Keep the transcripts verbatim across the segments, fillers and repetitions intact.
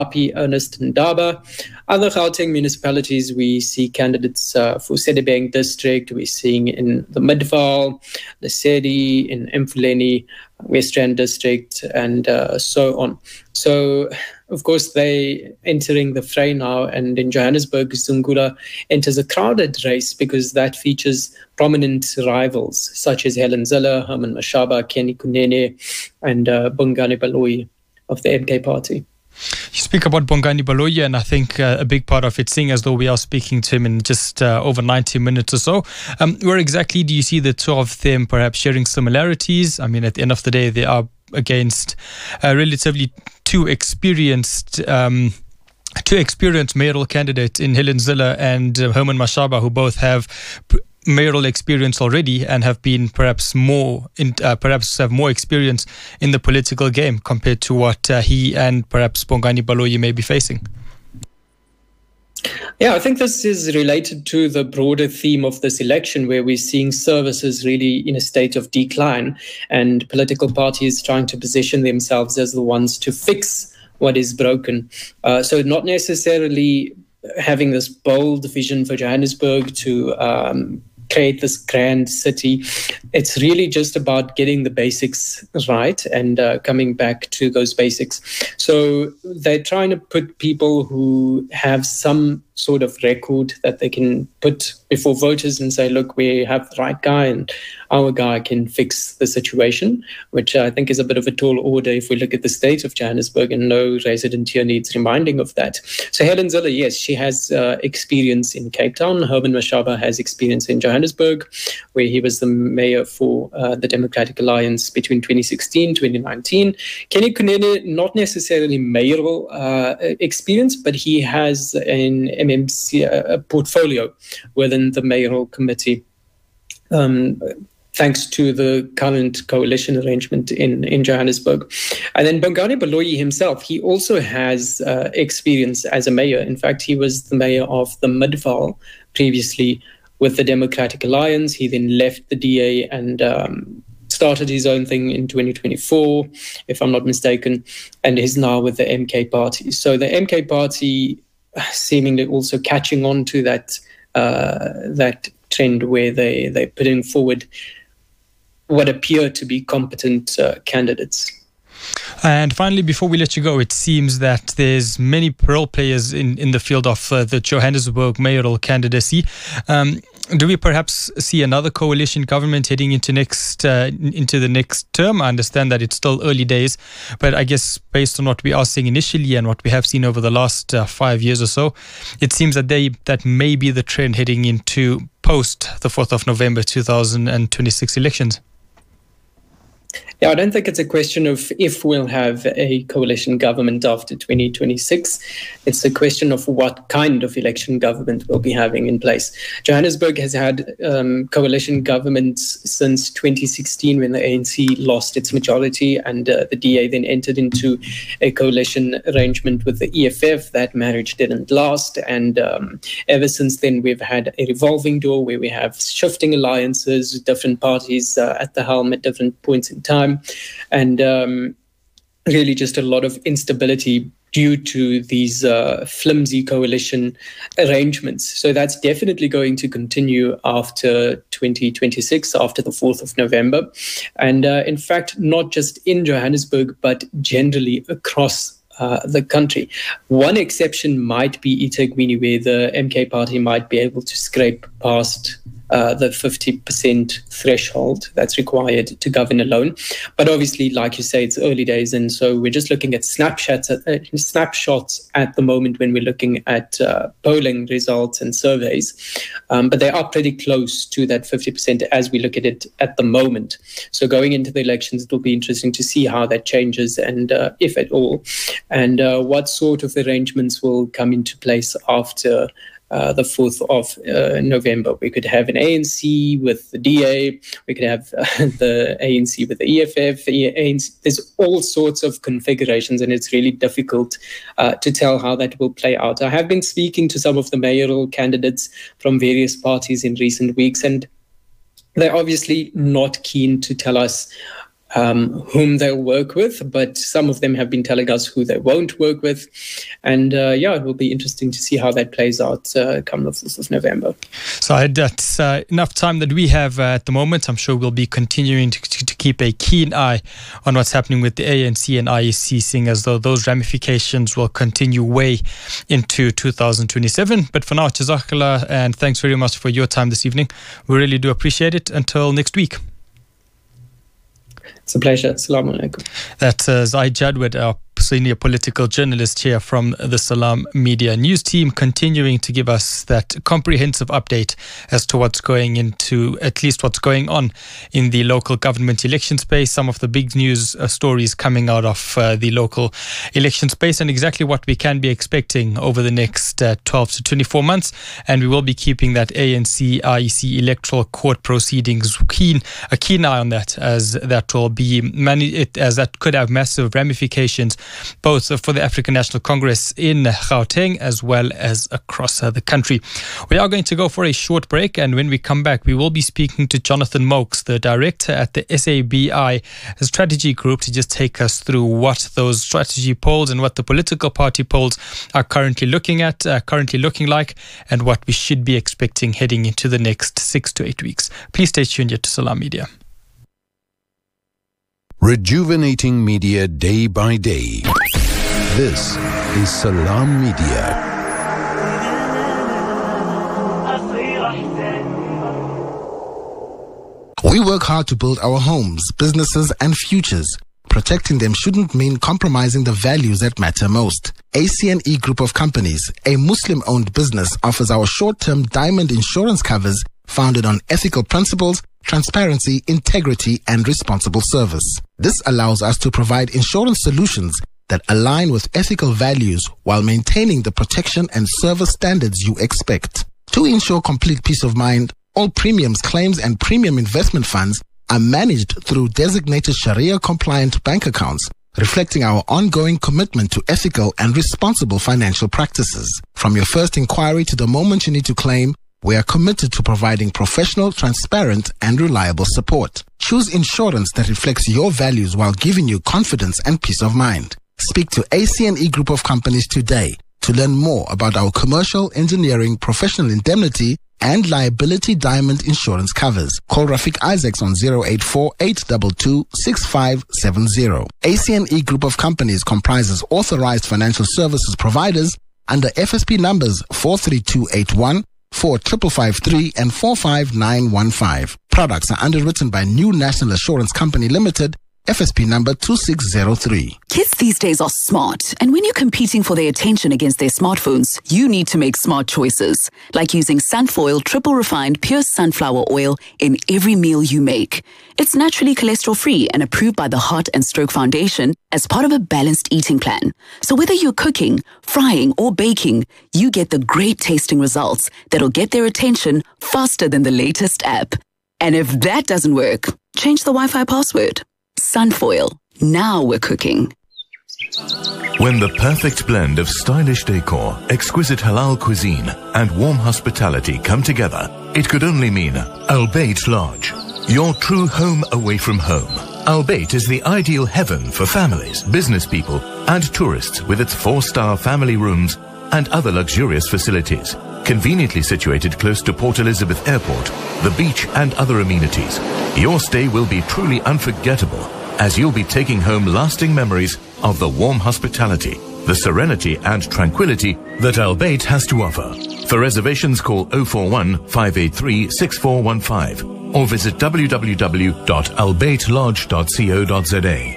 P, Ernest Ndaba. Other Gauteng municipalities, we see candidates uh, for Sedibeng district. We're seeing in the Midvaal, Lesedi, in Mfuleni, West Rand district, and uh, so on. So, of course, they entering the fray now. And in Johannesburg, Zungula enters a crowded race because that features prominent rivals such as Helen Zille, Herman Mashaba, Kenny Kunene, and uh, Bongani Baloyi of the M K party. You speak about Bongani Baloyi, and I think uh, a big part of it, seeing as though we are speaking to him in just uh, over ninety minutes or so, um, where exactly do you see the two of them perhaps sharing similarities? I mean, at the end of the day, they are against uh, relatively two experienced um, two experienced mayoral candidates in Helen Zille and uh, Herman Mashaba, who both have P- mayoral experience already and have been perhaps more in, uh, perhaps have more experience in the political game compared to what uh, he and perhaps Bongani Baloyi may be facing. Yeah, I think this is related to the broader theme of this election, where we're seeing services really in a state of decline and political parties trying to position themselves as the ones to fix what is broken. Uh, so not necessarily having this bold vision for Johannesburg to um, create this grand city. It's really just about getting the basics right and uh, coming back to those basics. So they're trying to put people who have some sort of record that they can put before voters and say, look, we have the right guy and our guy can fix the situation, which I think is a bit of a tall order if we look at the state of Johannesburg, and no resident here needs reminding of that. So Helen Zille, yes, she has uh, experience in Cape Town. Herman Mashaba has experience in Johannesburg, where he was the mayor for uh, the Democratic Alliance between twenty sixteen and twenty nineteen. Kenny Kunene, not necessarily mayoral uh, experience, but he has an M M C uh, portfolio within the mayoral committee. Um, thanks to the current coalition arrangement in, in Johannesburg. And then Bongani Baloyi himself, he also has uh, experience as a mayor. In fact, he was the mayor of the Midvaal previously with the Democratic Alliance. He then left the D A and um, started his own thing in twenty twenty-four, if I'm not mistaken, and is now with the M K party. So the M K party seemingly also catching on to that uh, that trend where they, they're putting forward what appear to be competent uh, candidates. And finally, before we let you go, it seems that there's many role players in, in the field of uh, the Johannesburg mayoral candidacy. Um, do we perhaps see another coalition government heading into next uh, into the next term? I understand that it's still early days, but I guess based on what we are seeing initially and what we have seen over the last uh, five years or so, it seems that they that may be the trend heading into post the fourth of November two thousand twenty-six elections. Yeah, I don't think it's a question of if we'll have a coalition government after twenty twenty-six. It's a question of what kind of election government we'll be having in place. Johannesburg has had um, coalition governments since twenty sixteen, when the A N C lost its majority and uh, the D A then entered into a coalition arrangement with the E F F. That marriage didn't last. And um, ever since then, we've had a revolving door where we have shifting alliances, different parties uh, at the helm at different points in time. And um, really just a lot of instability due to these uh, flimsy coalition arrangements. So that's definitely going to continue after twenty twenty-six, after the fourth of November. And uh, in fact, not just in Johannesburg, but generally across Uh, the country. One exception might be eThekwini, where the M K party might be able to scrape past uh, the fifty percent threshold that's required to govern alone. But obviously, like you say, it's early days, and so we're just looking at snapshots at, uh, snapshots at the moment when we're looking at uh, polling results and surveys. Um, but they are pretty close to that fifty percent as we look at it at the moment. So going into the elections, it will be interesting to see how that changes, and uh, if at all, and uh, what sort of arrangements will come into place after uh, the fourth of uh, November. We could have an A N C with the D A, we could have uh, the A N C with the E F F, the A N C. There's all sorts of configurations, and it's really difficult uh, to tell how that will play out. I have been speaking to some of the mayoral candidates from various parties in recent weeks, and they're obviously not keen to tell us um, whom they'll work with, but some of them have been telling us who they won't work with. And uh, yeah, it will be interesting to see how that plays out uh, come the fifth of November. So that's uh, enough time that we have uh, at the moment. I'm sure we'll be continuing to, to, to keep a keen eye on what's happening with the A N C and I E C, seeing as though those ramifications will continue way into two thousand twenty-seven. But for now, Jazakallah, and thanks very much for your time this evening. We really do appreciate it. Until next week. It's a pleasure. Assalamu alaikum. That's uh, Zaid Jadwat, our senior political journalist here from the Salam Media News team, continuing to give us that comprehensive update as to what's going into, at least what's going on in the local government election space, some of the big news uh, stories coming out of uh, the local election space, and exactly what we can be expecting over the next uh, twelve to twenty-four months. And we will be keeping that A N C I E C electoral court proceedings keen, a keen eye on that, as that will be many, it, as that could have massive ramifications both for the African National Congress in Gauteng as well as across uh, the country. We are going to go for a short break, and when we come back, we will be speaking to Jonathan Mokes, the director at the S A B I Strategy Group, to just take us through what those strategy polls and what the political party polls are currently looking at, uh, currently looking like, and what we should be expecting heading into the next six to eight weeks. Please stay tuned here to Salam Media. Rejuvenating media day by day. This is Salam Media. We work hard to build our homes, businesses, and futures. Protecting them shouldn't mean compromising the values that matter most. A C N E Group of Companies, a Muslim-owned business, offers our short-term diamond insurance covers founded on ethical principles, transparency, integrity, and responsible service. This allows us to provide insurance solutions that align with ethical values while maintaining the protection and service standards you expect. To ensure complete peace of mind, all premiums, claims, and premium investment funds are managed through designated Sharia-compliant bank accounts, reflecting our ongoing commitment to ethical and responsible financial practices. From your first inquiry to the moment you need to claim, we are committed to providing professional, transparent, and reliable support. Choose insurance that reflects your values while giving you confidence and peace of mind. Speak to A C N E Group of Companies today to learn more about our commercial, engineering, professional indemnity, and liability diamond insurance covers. Call Rafiq Isaacs on zero eight four, eight two two, six five seven zero. A C N E Group of Companies comprises authorized financial services providers under F S P numbers four three two eight one, four five five three, and four five nine one five. Products are underwritten by New National Assurance Company Limited, F S P number two six zero three. Kids these days are smart, and when you're competing for their attention against their smartphones, you need to make smart choices, like using Sunfoil triple refined pure sunflower oil in every meal you make. It's naturally cholesterol-free and approved by the Heart and Stroke Foundation as part of a balanced eating plan. So whether you're cooking, frying, or baking, you get the great tasting results that'll get their attention faster than the latest app. And if that doesn't work, change the Wi-Fi password. Sunfoil. Now we're cooking. When the perfect blend of stylish decor, exquisite halal cuisine, and warm hospitality come together, it could only mean Al Bayt Lodge, your true home away from home. Al Bayt is the ideal heaven for families, business people, and tourists, with its four-star family rooms and other luxurious facilities. Conveniently situated close to Port Elizabeth Airport, the beach, and other amenities, your stay will be truly unforgettable, as you'll be taking home lasting memories of the warm hospitality, the serenity and tranquility that Al Bayt has to offer. For reservations, call zero four one, five eight three, six four one five or visit w w w dot al bayt lodge dot co dot z a.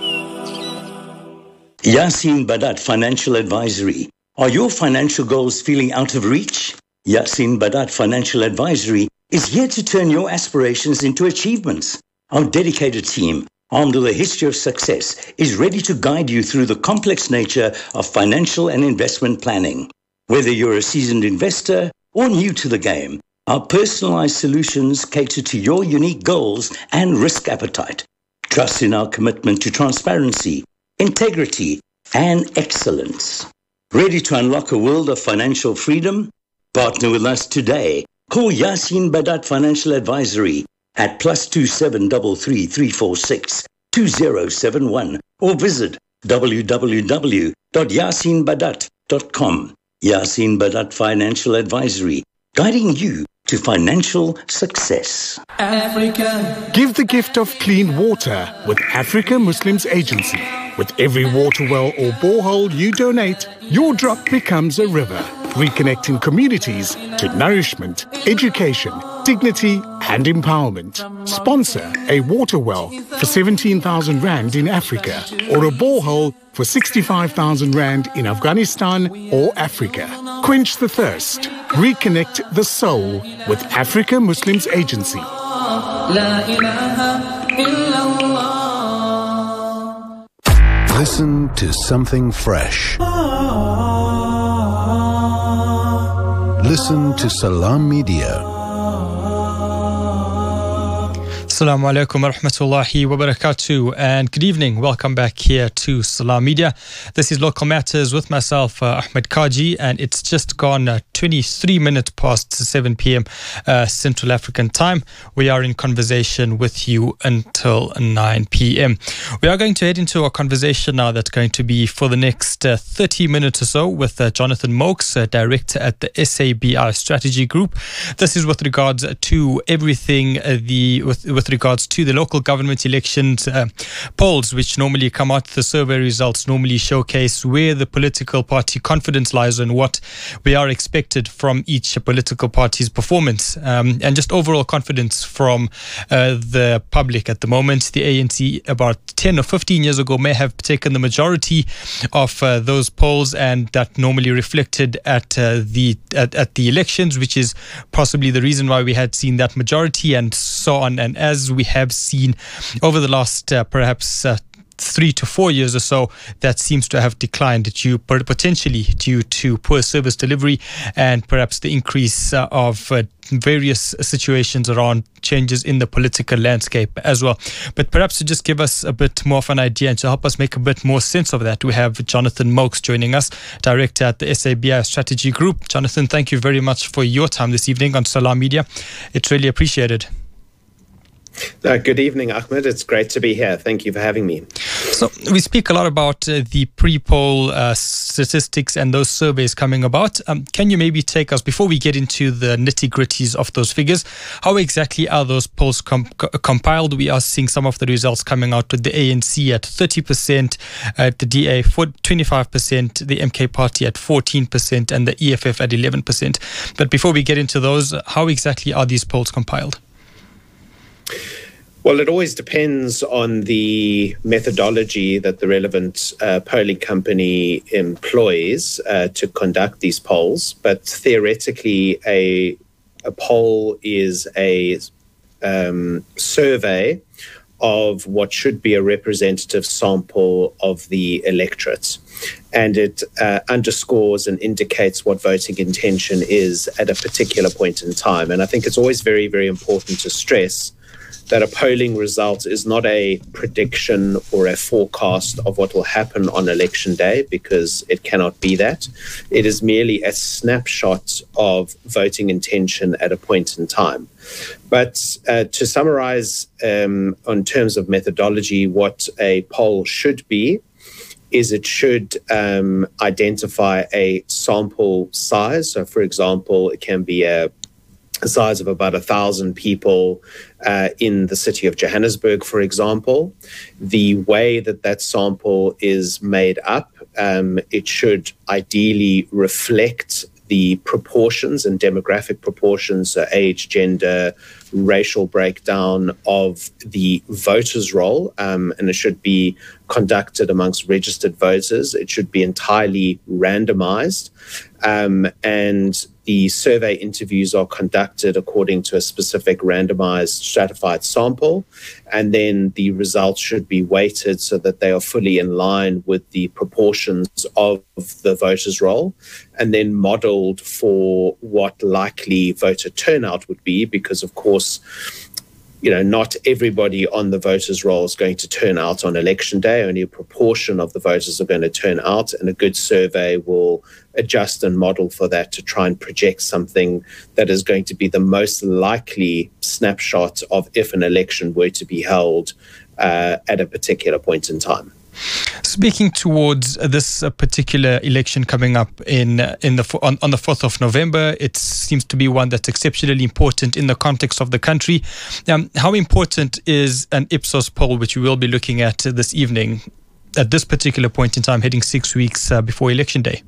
Yasin Badat Financial Advisory. Are your financial goals feeling out of reach? Yasin Badat Financial Advisory is here to turn your aspirations into achievements. Our dedicated team, armed with a history of success, is ready to guide you through the complex nature of financial and investment planning. Whether you're a seasoned investor or new to the game, our personalized solutions cater to your unique goals and risk appetite. Trust in our commitment to transparency, integrity, and excellence. Ready to unlock a world of financial freedom? Partner with us today. Call Yasin Badat Financial Advisory at plus two seven three three three four six two zero seven one or visit w w w dot yasin badat dot com. Yasin Badat Financial Advisory, guiding you to financial success. Africa. Give the gift of clean water with Africa Muslims Agency. With every water well or borehole you donate, your drop becomes a river, reconnecting communities to nourishment, education, dignity and empowerment. Sponsor a water well for seventeen thousand rand in Africa or a borehole for sixty-five thousand rand in Afghanistan or Africa. Quench the thirst. Reconnect the soul with Africa Muslims Agency. Listen to something fresh. Listen to Salam Media. Assalamu alaikum wa rahmatullahi wa barakatuh, and good evening. Welcome back here to Salam Media. This is Local Matters with myself, uh, Ahmed Kaji, and it's just gone uh, twenty-three minutes past seven p.m. Uh, Central African time. We are in conversation with you until nine p.m. We are going to head into a conversation now that's going to be for the next uh, thirty minutes or so with uh, Jonathan Mokes, uh, Director at the S A B I Strategy Group. This is with regards to everything uh, the with, with regards to the local government elections uh, polls, which normally come out. The survey results normally showcase where the political party confidence lies and what we are expected from each political party's performance, um, and just overall confidence from uh, the public at the moment. The A N C about ten or fifteen years ago may have taken the majority of uh, those polls, and that normally reflected at uh, the at, at the elections, which is possibly the reason why we had seen that majority and so on. And as we have seen over the last uh, perhaps uh, three to four years or so, that seems to have declined due potentially due to poor service delivery and perhaps the increase uh, of uh, various situations around changes in the political landscape as well. But perhaps to just give us a bit more of an idea and to help us make a bit more sense of that, we have Jonathan Mokes joining us, Director at the S A B I Strategy Group. Jonathan, thank you very much for your time this evening on Salam Media. It's really appreciated. Uh, good evening, Ahmed. It's great to be here. Thank you for having me. So we speak a lot about uh, the pre-poll uh, statistics and those surveys coming about. Um, can you maybe take us, before we get into the nitty-gritties of those figures, how exactly are those polls com- co- compiled? We are seeing some of the results coming out with the A N C at thirty percent, uh, the D A for twenty-five percent, the M K party at fourteen percent, and the E F F at eleven percent. But before we get into those, how exactly are these polls compiled? Well, it always depends on the methodology that the relevant uh, polling company employs uh, to conduct these polls. But theoretically, a, a poll is a um, survey of what should be a representative sample of the electorate. And it uh, underscores and indicates what voting intention is at a particular point in time. And I think it's always very, very important to stress that a polling result is not a prediction or a forecast of what will happen on election day, because it cannot be that. It is merely a snapshot of voting intention at a point in time. But uh, to summarize um, in terms of methodology, what a poll should be is it should um, identify a sample size. So, for example, it can be a a size of about a thousand people uh, in the city of Johannesburg, for example. The way that that sample is made up, um, it should ideally reflect the proportions and demographic proportions, so age, gender, racial breakdown of the voters' roll, um, and it should be conducted amongst registered voters. It should be entirely randomized, um, and the survey interviews are conducted according to a specific randomized stratified sample, and then the results should be weighted so that they are fully in line with the proportions of the voters' roll, and then modeled for what likely voter turnout would be, because, of course, you know, not everybody on the voters' roll is going to turn out on election day. Only a proportion of the voters are going to turn out, and a good survey will adjust and model for that to try and project something that is going to be the most likely snapshot of if an election were to be held uh, at a particular point in time. Speaking towards this uh, particular election coming up in uh, in the on, on the fourth of November, it seems to be one that's exceptionally important in the context of the country. Um, how important is an Ipsos poll, which we will be looking at uh, this evening, at this particular point in time, heading six weeks uh, before election day?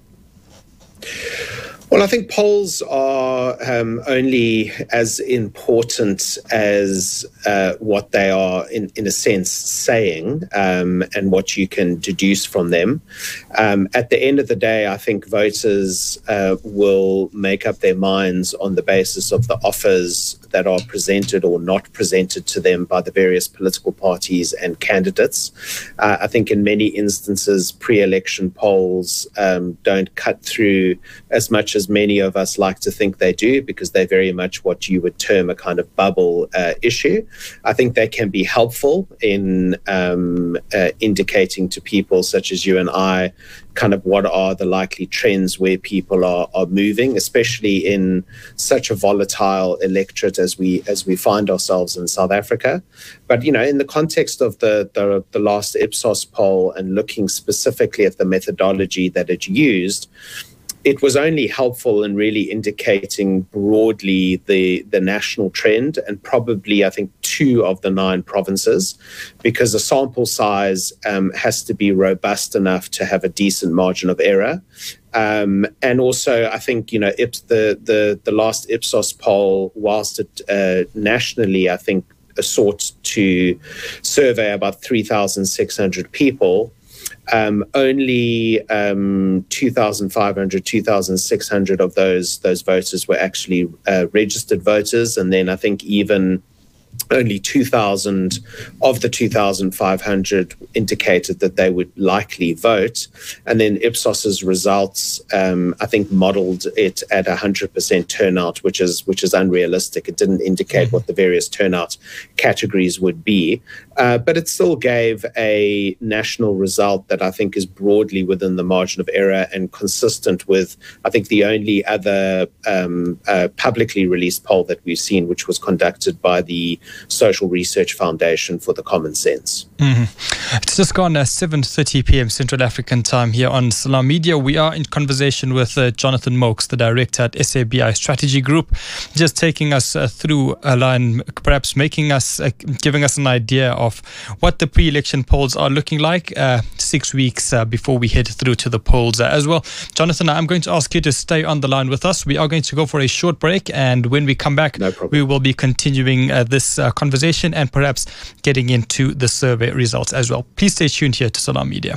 Well, I think polls are um, only as important as uh, what they are, in, in a sense, saying um, and what you can deduce from them. Um, at the end of the day, I think voters uh, will make up their minds on the basis of the offers that are presented or not presented to them by the various political parties and candidates. Uh, I think in many instances, pre-election polls um, don't cut through as much as many of us like to think they do, because they're very much what you would term a kind of bubble uh, issue. I think they can be helpful in um, uh, indicating to people such as you and I kind of what are the likely trends where people are, are moving, especially in such a volatile electorate as we as we find ourselves in South Africa. But, you know, in the context of the, the, the last Ipsos poll and looking specifically at the methodology that it used, it was only helpful in really indicating broadly the, the national trend and probably, I think, two of the nine provinces, because the sample size um, has to be robust enough to have a decent margin of error. Um, and also, I think, you know, Ips, the, the, the last Ipsos poll, whilst it uh, nationally, I think, sought to survey about three thousand six hundred people, Um, only um, two thousand five hundred, two thousand six hundred of those those voters were actually uh, registered voters, and then I think even only two thousand of the two thousand five hundred indicated that they would likely vote. And then Ipsos's results, um, I think, modeled it at one hundred percent turnout, which is which is unrealistic. It didn't indicate mm-hmm. what the various turnout categories would be. Uh, but it still gave a national result that I think is broadly within the margin of error and consistent with, I think, the only other um, uh, publicly released poll that we've seen, which was conducted by the Social Research Foundation for the Common Sense. Mm-hmm. It's just gone uh, seven thirty p.m. Central African time here on Salam Media. We are in conversation with uh, Jonathan Mokes, the director at S A B I Strategy Group, just taking us uh, through a line, perhaps making us, uh, giving us an idea of what the pre-election polls are looking like uh, six weeks uh, before we head through to the polls uh, as well. Jonathan, I'm going to ask you to stay on the line with us. We are going to go for a short break, and when we come back, no problem. we will be continuing uh, this uh, conversation and perhaps getting into the survey results as well. Please stay tuned here to Salam Media.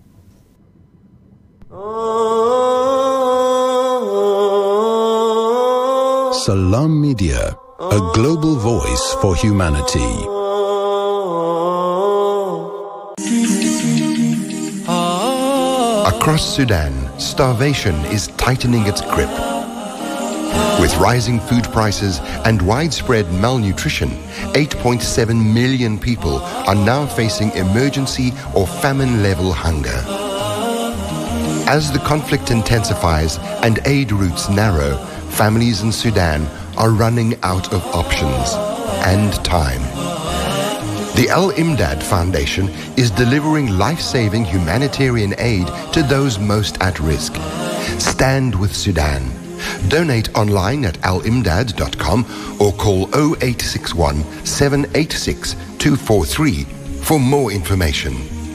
Salam Media, a global voice for humanity. Across Sudan, starvation is tightening its grip. With rising food prices and widespread malnutrition, eight point seven million people are now facing emergency or famine-level hunger. As the conflict intensifies and aid routes narrow, families in Sudan are running out of options and time. The Al-Imdad Foundation is delivering life-saving humanitarian aid to those most at risk. Stand with Sudan. Donate online at al imdad dot com or call zero eight six one, seven eight six, two four three for more information.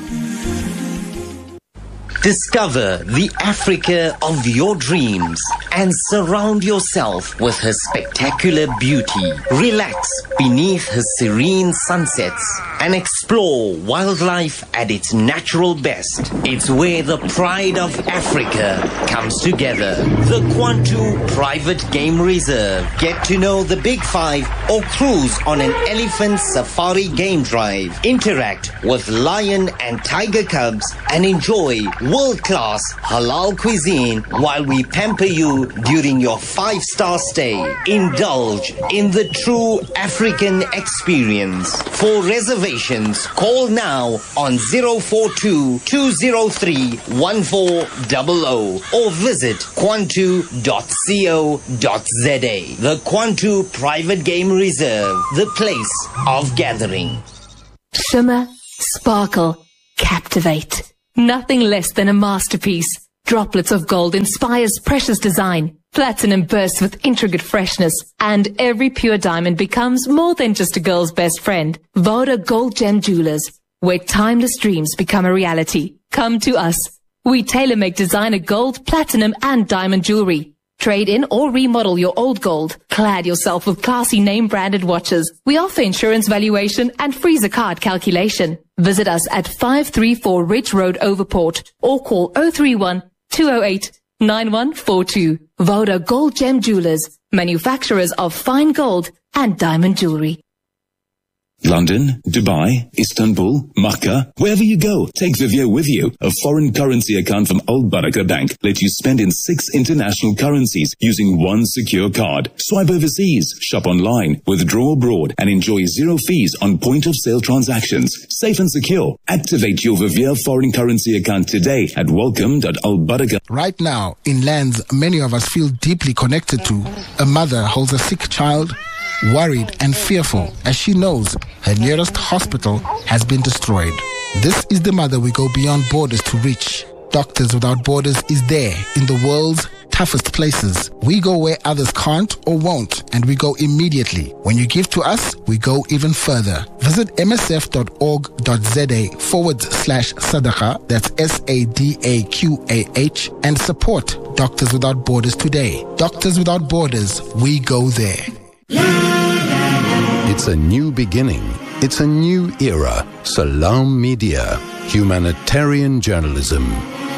Discover the Africa of your dreams and surround yourself with her spectacular beauty. Relax beneath her serene sunsets and explore wildlife at its natural best. It's where the pride of Africa comes together. The Kwantu Private Game Reserve. Get to know the Big Five or cruise on an elephant safari game drive. Interact with lion and tiger cubs and enjoy world-class halal cuisine while we pamper you during your five-star stay. Indulge in the true African African experience. For reservations, call now on zero four two, two zero three, one four zero zero or visit quantu dot co dot za. The Quantu Private Game Reserve, the place of gathering. Shimmer, sparkle, captivate. Nothing less than a masterpiece. Droplets of gold inspires precious design. Platinum bursts with intricate freshness. And every pure diamond becomes more than just a girl's best friend. Voda Gold Gem Jewelers, where timeless dreams become a reality. Come to us. We tailor-make designer gold, platinum and diamond jewelry. Trade in or remodel your old gold. Clad yourself with classy name-branded watches. We offer insurance valuation and freezer card calculation. Visit us at five three four Ridge Road, Overport, or call zero three one, two zero eight, nine one four two. Voda Gold Gem Jewelers, manufacturers of fine gold and diamond jewelry. London, Dubai, Istanbul, Makkah, wherever you go, take Vivio with you. A foreign currency account from Old Baraka Bank lets you spend in six international currencies using one secure card. Swipe overseas, shop online, withdraw abroad, and enjoy zero fees on point-of-sale transactions. Safe and secure. Activate your Vivio foreign currency account today at welcome dot old baraka. Right now, in lands many of us feel deeply connected to, a mother holds a sick child, worried and fearful as she knows her nearest hospital has been destroyed. This is the mother we go beyond borders to reach. Doctors Without Borders is there in the world's toughest places. We go where others can't or won't, and we go immediately. When you give to us, we go even further. Visit msf.org.za forward slash sadaqa, that's S A D A Q A H, and support Doctors Without Borders today. Doctors Without Borders, we go there. It's a new beginning. It's a new era. Salam Media. Humanitarian journalism.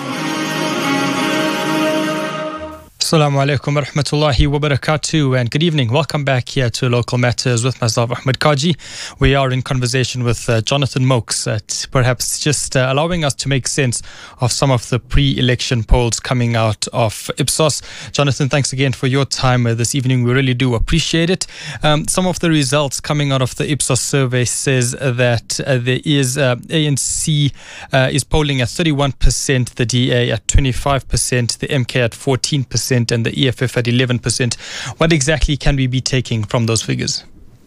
Assalamu alaikum wa rahmatullahi wa barakatuh, and good evening. Welcome back here to Local Matters with myself, Ahmed Kaji. We are in conversation with uh, Jonathan Mokes, uh, perhaps just uh, allowing us to make sense of some of the pre-election polls coming out of Ipsos. Jonathan, thanks again for your time uh, this evening. We really do appreciate it. Um, some of the results coming out of the Ipsos survey says that uh, there is uh, A N C uh, is polling at thirty-one percent, the D A at twenty-five percent, the M K at fourteen percent, and the E F F at eleven percent. What exactly can we be taking from those figures?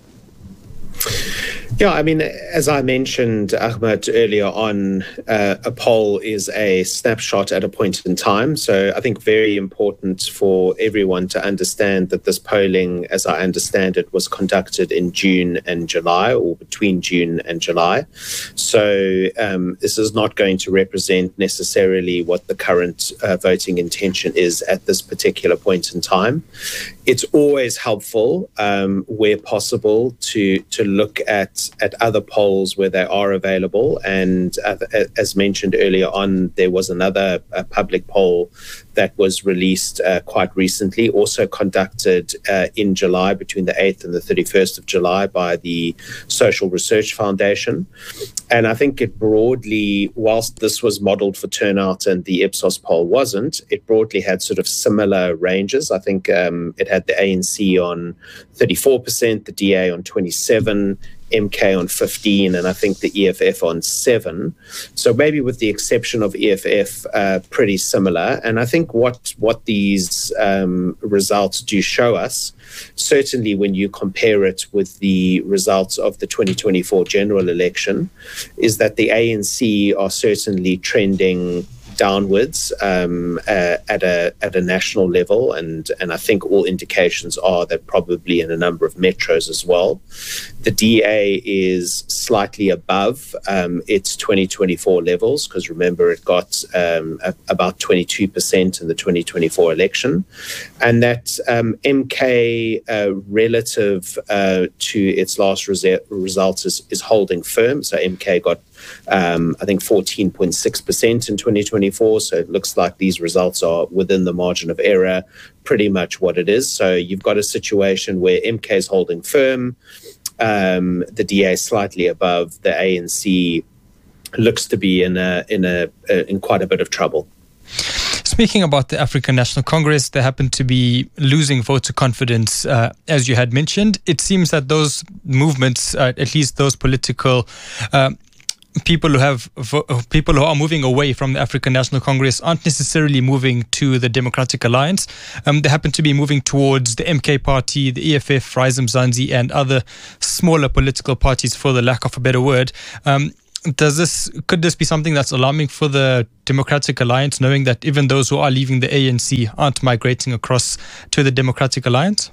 Yeah, I mean, as I mentioned, Ahmed, earlier on, uh, a poll is a snapshot at a point in time. So I think very important for everyone to understand that this polling, as I understand it, was conducted in June and July, or between June and July. So um, this is not going to represent necessarily what the current uh, voting intention is at this particular point in time. It's always helpful, um, where possible, to to look at at other polls where they are available. And uh, as mentioned earlier on, there was another uh, public poll that was released uh, quite recently, also conducted uh, in July, between the eighth and the thirty-first of July, by the Social Research Foundation. And I think it broadly, whilst this was modeled for turnout and the Ipsos poll wasn't, it broadly had sort of similar ranges. I think um, it had the A N C on thirty-four percent, the D A on twenty-seven, M K on fifteen, and I think the E F F on seven. So maybe with the exception of E F F, uh, pretty similar. And I think what what these um, results do show us, certainly when you compare it with the results of the twenty twenty-four general election, is that the A N C are certainly trending downwards um, uh, at a at a national level, and and I think all indications are that probably in a number of metros as well. The D A is slightly above um, its twenty twenty-four levels, because remember it got um, a, about twenty-two percent in the twenty twenty-four election, and that um, M K uh, relative uh, to its last res- results is, is holding firm. So M K got Um, I think fourteen point six percent in twenty twenty-four. So it looks like these results are within the margin of error, pretty much what it is. So you've got a situation where M K is holding firm, um, the D A slightly above, the A N C looks to be in a in a, a in quite a bit of trouble. Speaking about the African National Congress, they happen to be losing voter confidence, uh, as you had mentioned. It seems that those movements, uh, at least those political uh, people who have people who are moving away from the African National Congress, aren't necessarily moving to the Democratic Alliance. Um, they happen to be moving towards the M K Party, the E F F, Rise Mzansi, and other smaller political parties, for the lack of a better word. Um, Does this could this be something that's alarming for the Democratic Alliance, knowing that even those who are leaving the A N C aren't migrating across to the Democratic Alliance?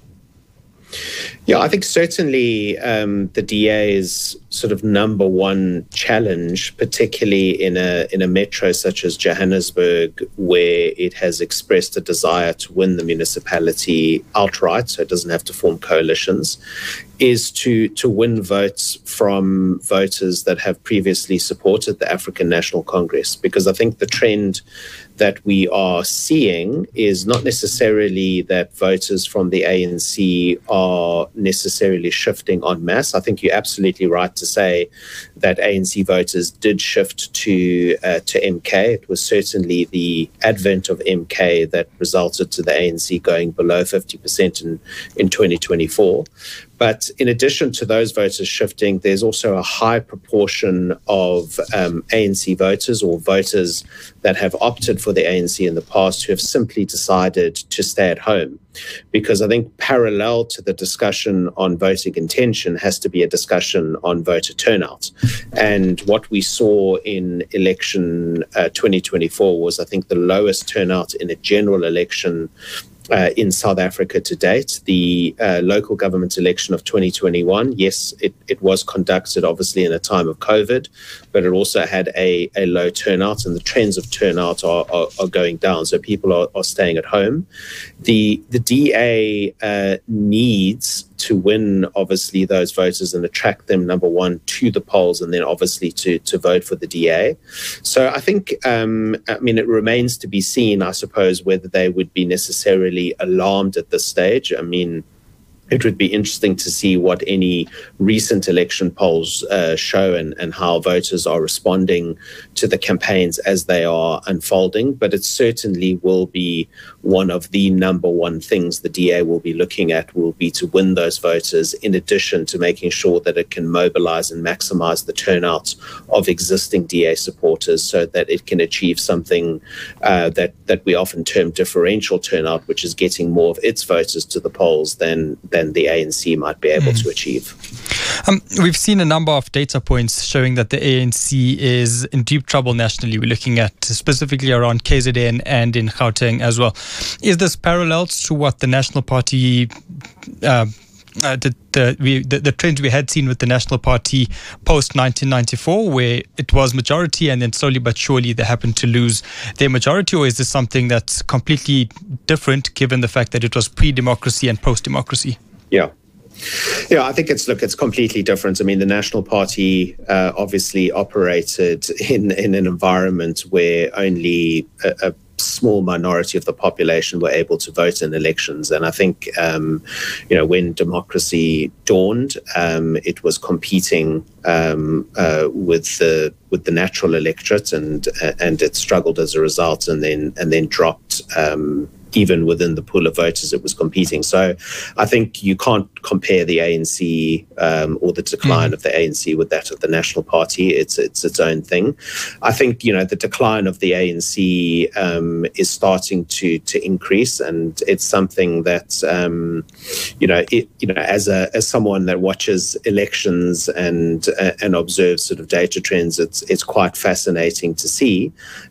Yeah, I think certainly um, the D A's sort of number one challenge, particularly in a in a metro such as Johannesburg, where it has expressed a desire to win the municipality outright, so it doesn't have to form coalitions, is to to win votes from voters that have previously supported the African National Congress. Because I think the trend that we are seeing is not necessarily that voters from the A N C are necessarily shifting en masse. I think you're absolutely right to say that A N C voters did shift to uh, to M K. It was certainly the advent of M K that resulted to the A N C going below fifty percent in, in twenty twenty-four. But in addition to those voters shifting, there's also a high proportion of um, A N C voters or voters that have opted for the A N C in the past who have simply decided to stay at home. Because I think parallel to the discussion on voting intention has to be a discussion on voter turnout. And what we saw in election uh, twenty twenty-four was, I think, the lowest turnout in a general election Uh, in South Africa to date. The uh, local government election of twenty twenty-one, yes, it, it was conducted obviously in a time of COVID, but it also had a, a low turnout, and the trends of turnout are, are, are going down. So people are, are staying at home. The, the D A uh, needs to win, obviously, those voters and attract them, number one, to the polls, and then obviously to, to vote for the D A. So I think, um, I mean, it remains to be seen, I suppose, whether they would be necessarily alarmed at this stage. I mean, it would be interesting to see what any recent election polls uh, show and, and how voters are responding to the campaigns as they are unfolding. But it certainly will be one of the number one things the D A will be looking at, will be to win those voters, in addition to making sure that it can mobilize and maximize the turnout of existing D A supporters so that it can achieve something uh, that, that we often term differential turnout, which is getting more of its voters to the polls than than the A N C might be able mm. to achieve. Um, we've seen a number of data points showing that the A N C is in deep trouble nationally. We're looking at specifically around K Z N and in Gauteng as well. Is this parallel to what the National Party, uh, uh, the, the, we, the, the trend we had seen with the National Party post nineteen ninety-four, where it was majority and then slowly but surely they happened to lose their majority? Or is this something that's completely different given the fact that it was pre-democracy and post-democracy? Yeah. Yeah, I think it's, look, it's completely different. I mean, the National Party uh, obviously operated in, in an environment where only a, a small minority of the population were able to vote in elections. And I think, um, you know, when democracy dawned, um, it was competing um, uh, with the with the natural electorate, and uh, and it struggled as a result, and then and then dropped. Um, even within the pool of voters it was competing. So I think you can't compare the A N C um, or the decline mm. of the A N C with that of the National Party. It's it's its own thing. I think, you know, the decline of the A N C um, is starting to to increase, and it's something that, um, you know, it, you know, as a as someone that watches elections and uh, and observes sort of data trends, it's it's quite fascinating to see.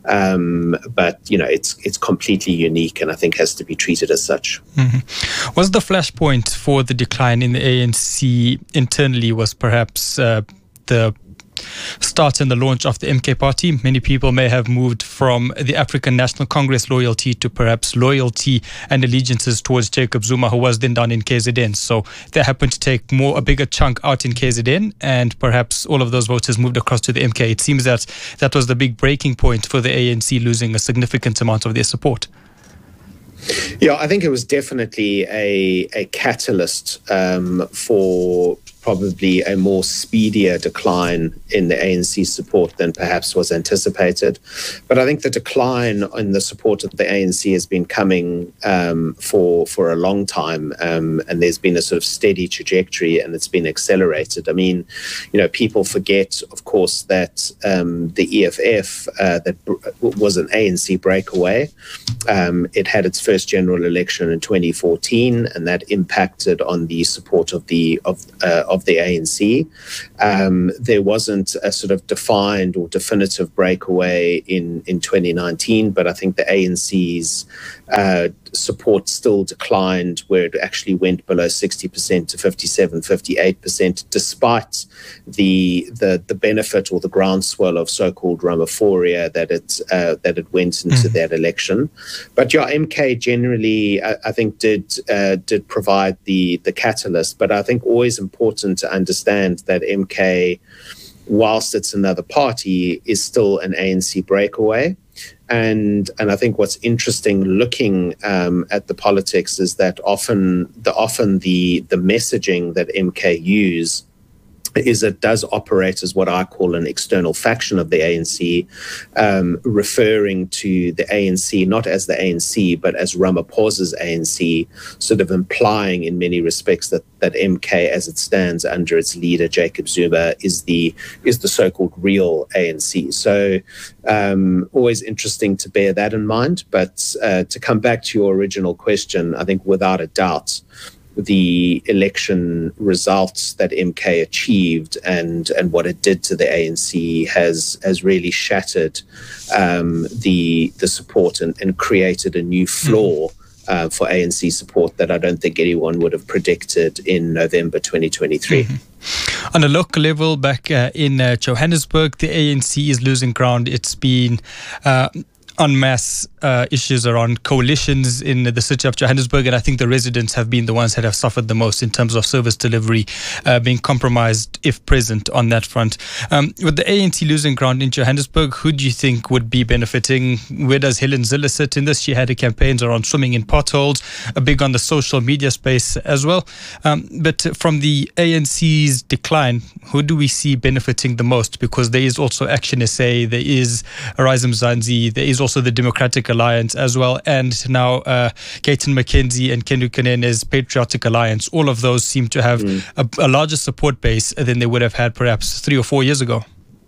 Um, but, you know, it's it's completely unique, and I think has to be treated as such. Mm-hmm. Was the flashpoint for the decline in the A N C internally was perhaps uh, the start and the launch of the M K Party? Many people may have moved from the African National Congress loyalty to perhaps loyalty and allegiances towards Jacob Zuma, who was then down in K Z N. So they happened to take more a bigger chunk out in K Z N, and perhaps all of those voters moved across to the M K. It seems that that was the big breaking point for the A N C losing a significant amount of their support. Yeah, I think it was definitely a a catalyst um, for probably a more speedier decline in the A N C support than perhaps was anticipated. But I think the decline in the support of the A N C has been coming um, for for a long time, um, and there's been a sort of steady trajectory, and it's been accelerated. I mean, you know, people forget, of course, that um, the E F F uh, that was an A N C breakaway. Um, it had its first general election in twenty fourteen, and that impacted on the support of the of uh, of the A N C. Um, there wasn't a sort of defined or definitive breakaway in in twenty nineteen, but I think the A N C's uh, support still declined, where it actually went below sixty percent to fifty-seven, fifty-eight percent, despite the the the benefit or the groundswell of so-called Ramaphoria that it uh, that it went into mm. that election. But yeah, M K generally, I, I think, did uh, did provide the the catalyst. But I think always important to understand that M K, whilst it's another party, is still an A N C breakaway. And and I think what's interesting looking um, at the politics is that often the often the the messaging that M K use is it does operate as what I call an external faction of the A N C, um, referring to the A N C not as the A N C but as Ramaphosa's A N C, sort of implying in many respects that that M K, as it stands under its leader Jacob Zuma, is the is the so-called real A N C. So um, always interesting to bear that in mind. But uh, to come back to your original question, I think without a doubt, the election results that M K achieved and and what it did to the A N C has has really shattered um, the the support and, and created a new floor uh, for A N C support that I don't think anyone would have predicted in November twenty twenty-three. Mm-hmm. On a local level, back uh, in uh, Johannesburg, the A N C is losing ground. It's been uh, en masse uh, issues around coalitions in the city of Johannesburg, and I think the residents have been the ones that have suffered the most in terms of service delivery uh, being compromised, if present, on that front. Um, with the A N C losing ground in Johannesburg, who do you think would be benefiting? Where does Helen Zille sit in this? She had a campaigns around swimming in potholes, a big on the social media space as well. Um, but from the A N C's decline, who do we see benefiting the most? Because there is also Action S A, there is Rise Mzansi, there is also the Democratic Alliance as well, and now uh, Gayton McKenzie and Kendu Kanene's Patriotic Alliance. All of those seem to have mm. a, a larger support base than they would have had perhaps three or four years ago.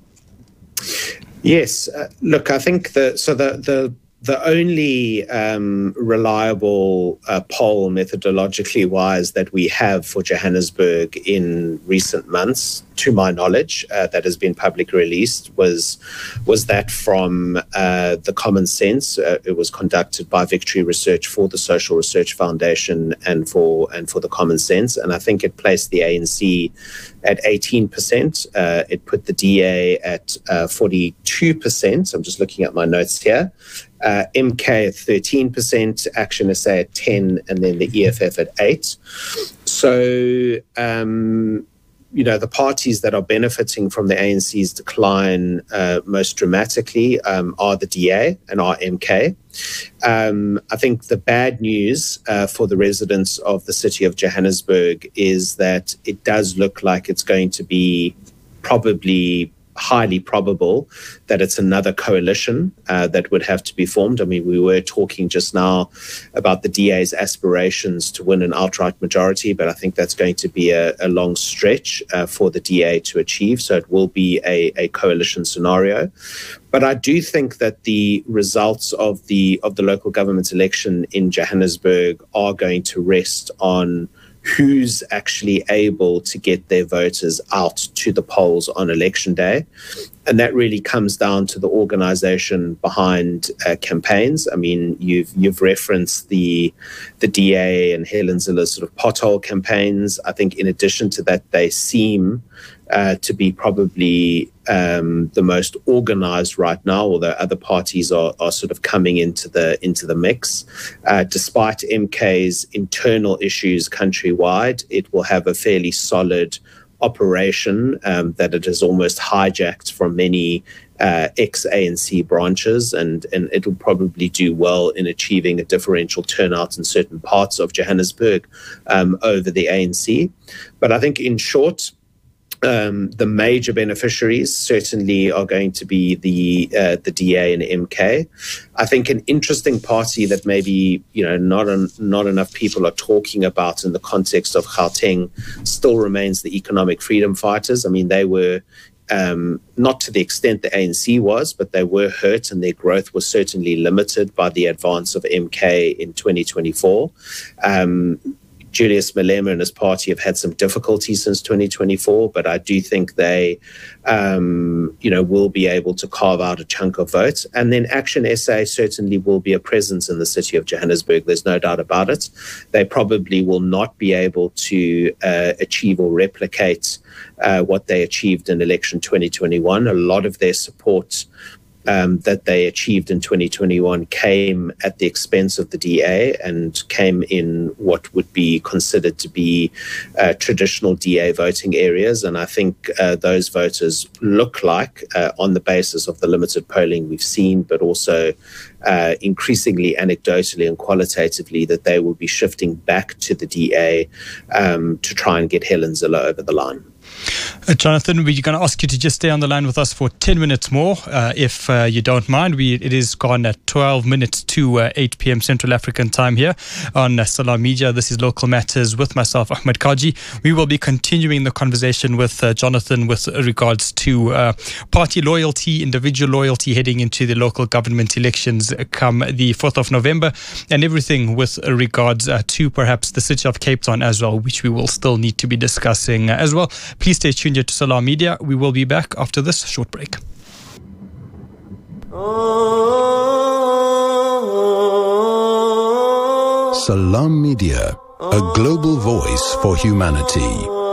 Yes, uh, look, I think the so the the the only um, reliable uh, poll methodologically wise that we have for Johannesburg in recent months, to my knowledge, uh, that has been publicly released was was that from uh, the Common Sense. Uh, it was conducted by Victory Research for the Social Research Foundation and for and for the Common Sense, and I think it placed the A N C at eighteen percent. Uh, it put the D A at uh, forty-two percent. I'm just looking at my notes here. Uh, M K at thirteen percent, Action S A at ten, and then the E F F at eight. So, um, you know, the parties that are benefiting from the A N C's decline uh, most dramatically um, are the D A and are M K. Um, I think the bad news uh, for the residents of the city of Johannesburg is that it does look like it's going to be probably highly probable that it's another coalition uh, that would have to be formed. I mean, we were talking just now about the D A's aspirations to win an outright majority, but I think that's going to be a, a long stretch uh, for the D A to achieve. So it will be a, a coalition scenario. But I do think that the results of the of the local government election in Johannesburg are going to rest on who's actually able to get their voters out to the polls on election day. And that really comes down to the organization behind uh, campaigns. I mean, you've you've referenced the the D A and Helen Zille's sort of pothole campaigns. I think in addition to that, they seem uh, to be probably um, the most organized right now, although other parties are, are sort of coming into the into the mix. Uh, despite M K's internal issues countrywide, it will have a fairly solid operation um, that it has almost hijacked from many uh, ex-A N C branches, and, and it'll probably do well in achieving a differential turnout in certain parts of Johannesburg um, over the A N C. But I think in short, Um, the major beneficiaries certainly are going to be the uh, the D A and M K. I think an interesting party that maybe you know not an, not enough people are talking about in the context of Gauteng still remains the Economic Freedom Fighters. I mean, they were um, not to the extent the A N C was, but they were hurt, and their growth was certainly limited by the advance of M K in twenty twenty-four. Um, Julius Malema and his party have had some difficulties since twenty twenty-four, but I do think they, um, you know, will be able to carve out a chunk of votes. And then Action S A certainly will be a presence in the city of Johannesburg. There's no doubt about it. They probably will not be able to uh, achieve or replicate uh, what they achieved in election twenty twenty-one. A lot of their support Um, that they achieved in twenty twenty-one came at the expense of the D A and came in what would be considered to be uh, traditional D A voting areas. And I think uh, those voters look like, uh, on the basis of the limited polling we've seen, but also uh, increasingly anecdotally and qualitatively, that they will be shifting back to the D A um, to try and get Helen Zille over the line. Uh, Jonathan, we're going to ask you to just stay on the line with us for ten minutes more, uh, if uh, you don't mind. We It is gone at twelve minutes to uh, eight p.m. Central African time here on uh, Salam Media. This is Local Matters with myself, Ahmed Kaji. We will be continuing the conversation with uh, Jonathan with regards to uh, party loyalty, individual loyalty heading into the local government elections come the fourth of November, and everything with regards uh, to perhaps the city of Cape Town as well, which we will still need to be discussing uh, as well. Please stay tuned here to Salam Media. We will be back after this short break. Salam Media, a global voice for humanity.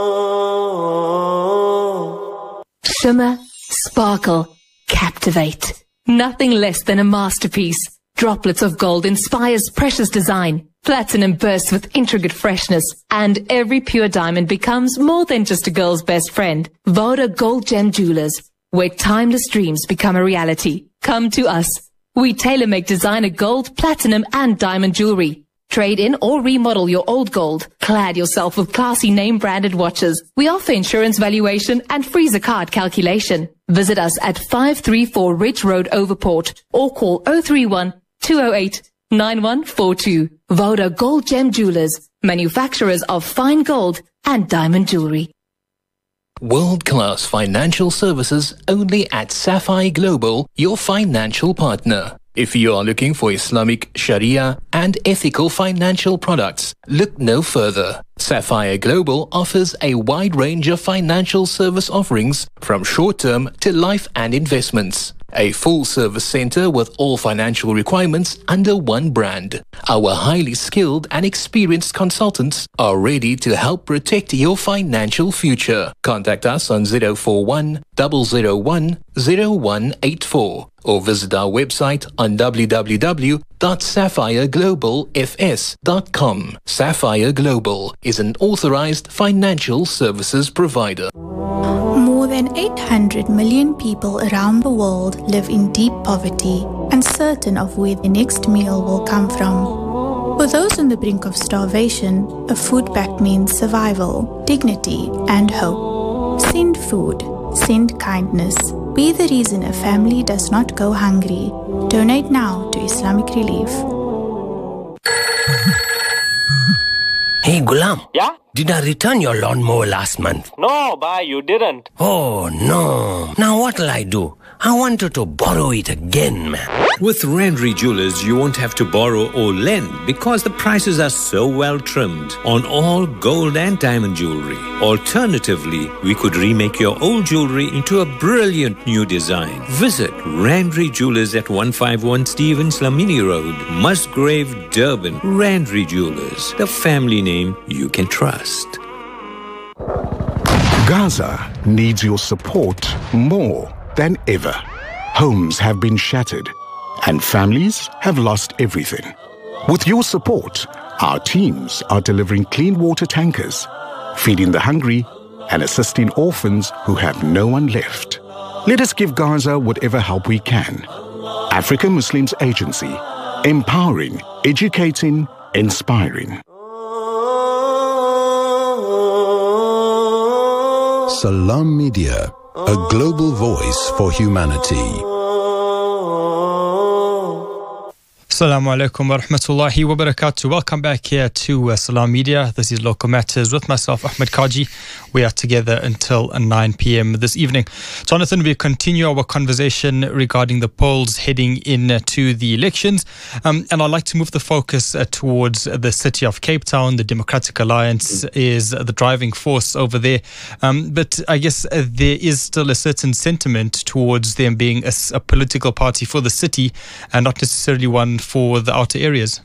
Shimmer, sparkle, captivate. Nothing less than a masterpiece. Droplets of gold inspires precious design. Platinum bursts with intricate freshness, and every pure diamond becomes more than just a girl's best friend. Voda Gold Gem Jewelers, where timeless dreams become a reality. Come to us. We tailor-make designer gold, platinum, and diamond jewelry. Trade in or remodel your old gold. Clad yourself with classy name-branded watches. We offer insurance valuation and freezer card calculation. Visit us at five three four Ridge Road, Overport, or call zero three one, two zero eight, nine one four two. Voda Gold Gem Jewelers, manufacturers of fine gold and diamond jewelry. World-class financial services only at Sapphire Global, your financial partner. If you are looking for Islamic, Sharia, and ethical financial products, look no further. Sapphire Global offers a wide range of financial service offerings, from short-term to life and investments. A full-service center with all financial requirements under one brand. Our highly skilled and experienced consultants are ready to help protect your financial future. Contact us on zero four one, zero zero one, zero one eight four or visit our website on w w w dot sapphire global f s dot com. Sapphire Global is an authorized financial services provider. More than eight hundred million people around the world live in deep poverty, uncertain of where the next meal will come from. For those on the brink of starvation, a food pact means survival, dignity, and hope. Send food. Send kindness. Be the reason a family does not go hungry. Donate now to Islamic Relief. Hey, Gulam. Yeah? Did I return your lawnmower last month? No, bye, you didn't. Oh, no. Now what'll I do? I wanted to borrow it again, man. With Randry Jewelers, you won't have to borrow or lend because the prices are so well trimmed on all gold and diamond jewelry. Alternatively, we could remake your old jewelry into a brilliant new design. Visit Randry Jewelers at one fifty-one Stevens Lamini Road, Musgrave, Durban. Randry Jewelers, the family name you can trust. Gaza needs your support more than ever. Homes have been shattered and families have lost everything. With your support, our teams are delivering clean water tankers, feeding the hungry and assisting orphans who have no one left. Let us give Gaza whatever help we can. Africa Muslims Agency. Empowering, educating, inspiring. Salam Media, a global voice for humanity. Assalamu alaikum wa rahmatullahi wa barakatuh. Welcome back here to uh, Salam Media. This is Local Matters with myself, Ahmed Kaji. We are together until nine p.m. this evening. Jonathan, we continue our conversation regarding the polls heading into the elections. Um, and I'd like to move the focus uh, towards the city of Cape Town. The Democratic Alliance is the driving force over there. Um, but I guess uh, there is still a certain sentiment towards them being a, a political party for the city and not necessarily one for the outer areas.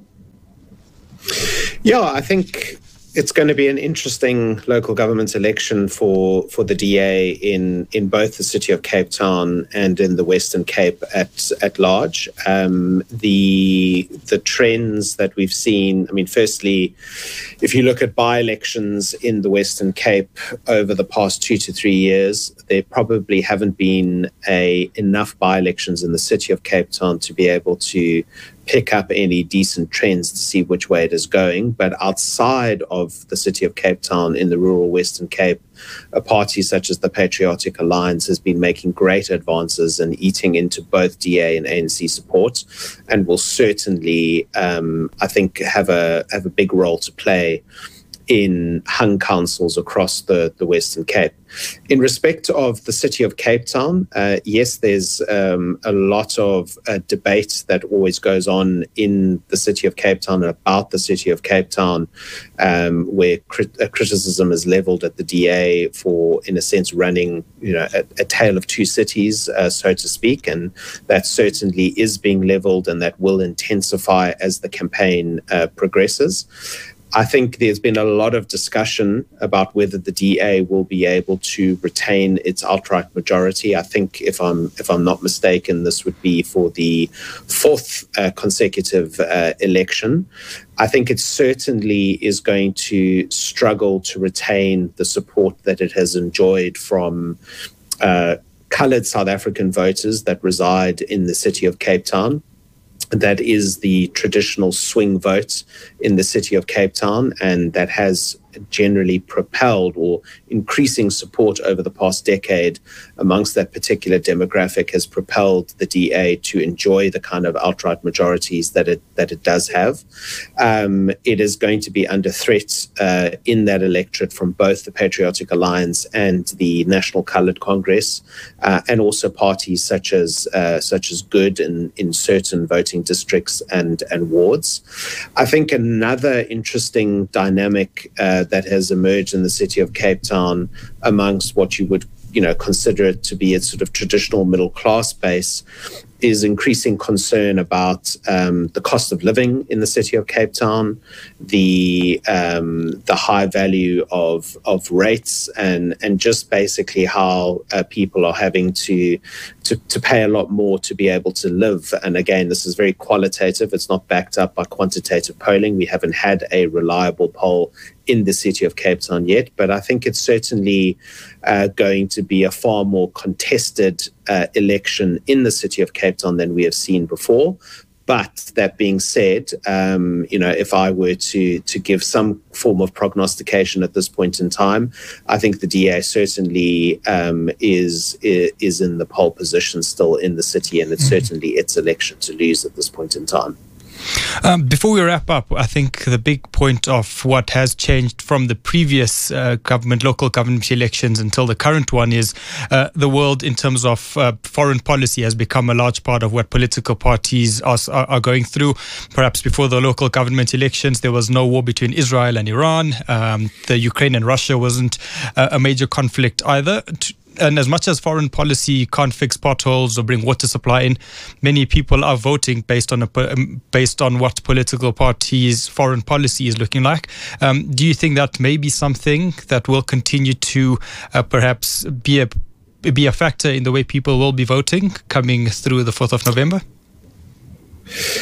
Yeah, I think it's going to be an interesting local government election for, for the D A in, in both the city of Cape Town and in the Western Cape at at large. Um, the the trends that we've seen, I mean, firstly, if you look at by-elections in the Western Cape over the past two to three years, there probably haven't been a enough by-elections in the city of Cape Town to be able to pick up any decent trends to see which way it is going. But outside of the city of Cape Town, in the rural Western Cape, a party such as the Patriotic Alliance has been making great advances and eating into both D A and A N C support, and will certainly, um, I think, have a have a big role to play in hung councils across the, the Western Cape. In respect of the city of Cape Town, uh, yes, there's um, a lot of uh, debate that always goes on in the city of Cape Town and about the city of Cape Town, um, where crit- uh, criticism is leveled at the D A for, in a sense, running, you know, a, a tale of two cities, uh, so to speak, and that certainly is being leveled, and that will intensify as the campaign uh, progresses. I think there's been a lot of discussion about whether the D A will be able to retain its outright majority. I think, if I'm if I'm not mistaken, this would be for the fourth uh, consecutive uh, election. I think it certainly is going to struggle to retain the support that it has enjoyed from uh, coloured South African voters that reside in the city of Cape Town. That is the traditional swing vote in the city of Cape Town, and that has generally propelled or increasing support over the past decade amongst that particular demographic has propelled the D A to enjoy the kind of outright majorities that it that it does have. Um, it is going to be under threat uh, in that electorate from both the Patriotic Alliance and the National Coloured Congress, uh, and also parties such as uh, such as Good in, in certain voting districts and, and wards. I think another interesting dynamic uh, that has emerged in the city of Cape Town amongst what you would, you know, consider it to be its sort of traditional middle class base is increasing concern about um, the cost of living in the city of Cape Town, the um, the high value of of rates, and and just basically how uh, people are having to, to to pay a lot more to be able to live. And again, this is very qualitative. It's not backed up by quantitative polling. We haven't had a reliable poll in the city of Cape Town yet, but I think it's certainly uh, going to be a far more contested uh, election in the city of Cape Town than we have seen before. But that being said, um, you know, if I were to to give some form of prognostication at this point in time, I think the D A certainly um, is is in the pole position still in the city, and it's mm-hmm. certainly its election to lose at this point in time. Um, before we wrap up, I think the big point of what has changed from the previous uh, government, local government elections until the current one is uh, the world in terms of uh, foreign policy has become a large part of what political parties are, are going through. Perhaps before the local government elections, there was no war between Israel and Iran. Um, the Ukraine and Russia wasn't uh, a major conflict either. And as much as foreign policy can't fix potholes or bring water supply in, many people are voting based on a, based on what political parties' foreign policy is looking like. Um, do you think that may be something that will continue to uh, perhaps be a be a factor in the way people will be voting coming through the fourth of November?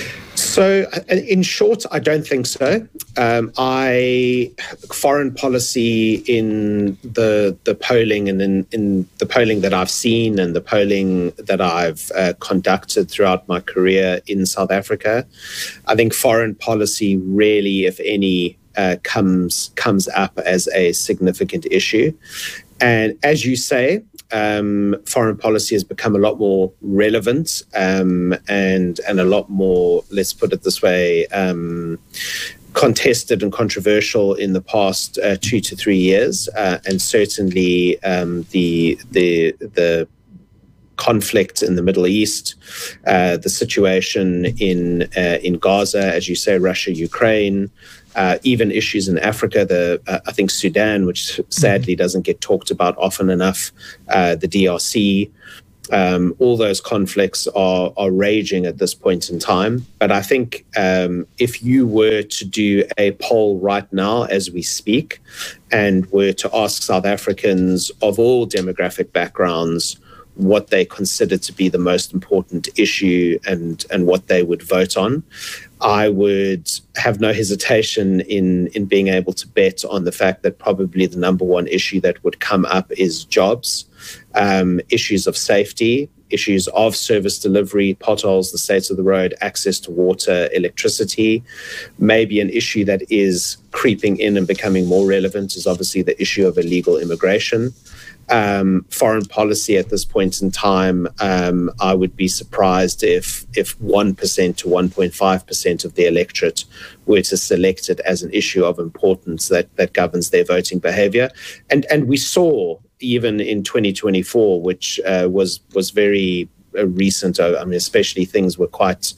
So, in short, I don't think so. Um, I foreign policy in the the polling and in, in the polling that I've seen and the polling that I've uh, conducted throughout my career in South Africa, I think foreign policy really, if any, uh, comes comes up as a significant issue. And as you say, um, foreign policy has become a lot more relevant um, and and a lot more, let's put it this way, um, contested and controversial in the past uh, two to three years, uh, and certainly um, the the the conflict in the Middle East, uh, the situation in uh, in Gaza, as you say, Russia, Ukraine. Uh, even issues in Africa, the uh, I think Sudan, which sadly doesn't get talked about often enough, uh, the D R C, um, all those conflicts are are raging at this point in time. But I think um, if you were to do a poll right now as we speak, and were to ask South Africans of all demographic backgrounds what they consider to be the most important issue and and what they would vote on, I would have no hesitation in in being able to bet on the fact that probably the number one issue that would come up is jobs, um, issues of safety, issues of service delivery, potholes, the state of the road, access to water, electricity. Maybe an issue that is creeping in and becoming more relevant is obviously the issue of illegal immigration. Um, foreign policy at this point in time, um, I would be surprised if if one percent to one point five percent of the electorate were to select it as an issue of importance that, that governs their voting behavior. And and we saw even in twenty twenty-four, which uh, was was very uh, recent, I mean, especially things were quite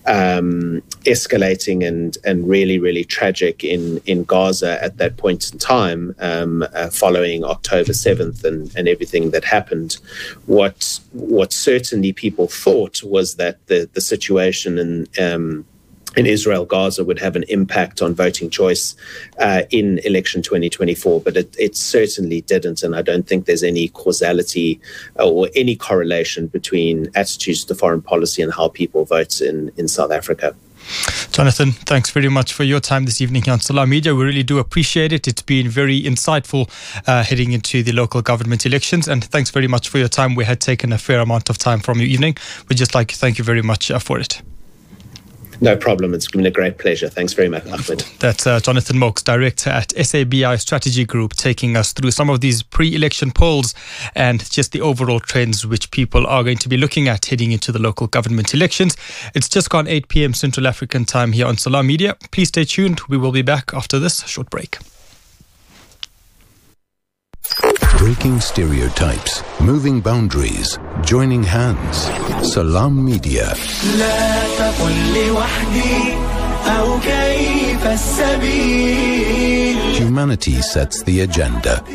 um, escalating and and really, really tragic in, in Gaza at that point in time, um, uh, following October seventh and, and everything that happened. What what certainly people thought was that the, the situation in um, in Israel, Gaza would have an impact on voting choice uh, in election twenty twenty-four, but it, it certainly didn't. And I don't think there's any causality or any correlation between attitudes to foreign policy and how people vote in, in South Africa. Jonathan, thanks very much for your time this evening here on Salam Media. We really do appreciate it. It's been very insightful uh, heading into the local government elections. And thanks very much for your time. We had taken a fair amount of time from your evening. We'd just like to thank you very much uh, for it. No problem. It's been a great pleasure. Thanks very much, Ahmed. That's uh, Jonathan Mokes, Director at S A B I Strategy Group, taking us through some of these pre-election polls and just the overall trends which people are going to be looking at heading into the local government elections. It's just gone eight p.m. Central African time here on Salam Media. Please stay tuned. We will be back after this short break. Breaking stereotypes, moving boundaries, joining hands. Salam Media. Humanity sets the agenda.